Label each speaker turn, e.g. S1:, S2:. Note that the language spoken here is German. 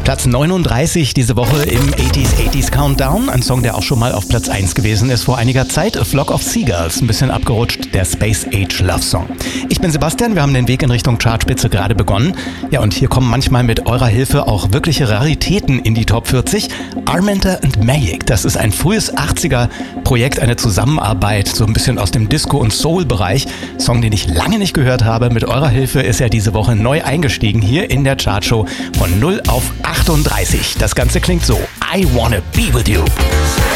S1: Platz 39 diese Woche im 80s Countdown. Ein Song, der auch schon mal auf Platz 1 gewesen ist vor einiger Zeit. A Flock of Seagulls, ein bisschen abgerutscht, der Space Age Love Song. Ich bin Sebastian, wir haben den Weg in Richtung Chartspitze gerade begonnen. Ja, und hier kommen manchmal mit eurer Hilfe auch wirkliche Raritäten in die Top 40. Armenter and Mayek, das ist ein frühes 80er-Projekt, eine Zusammenarbeit, so ein bisschen aus dem Disco- und Soul-Bereich. Song, den ich lange nicht gehört habe. Mit eurer Hilfe ist er diese Woche neu eingestiegen hier in der Chartshow von 0 auf 38. Das Ganze klingt so: I Wanna Be With You.